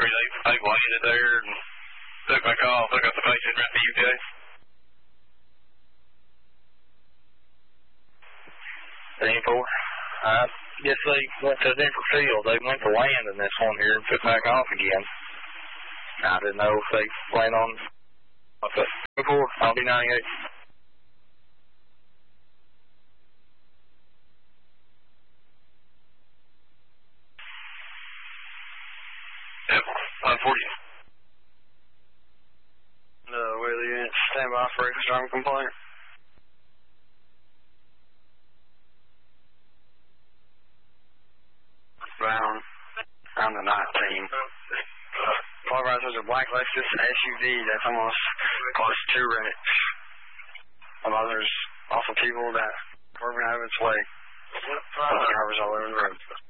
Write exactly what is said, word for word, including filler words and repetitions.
three, they, they landed there and took my call. So I got the patient right to you guys. ten four. I guess they went to a different field. They went to land in this one here and took back off again. I didn't know if they plan on okay. ten four, I'll be ninety-eight. Yep, one forty. The Wheeler unit, stand by for a strong complaint. Round, round the nineteen. Pulverized was a black Lexus S U V that's almost close to wrecks. Although there's also people that were out of its way. Drivers all over the road.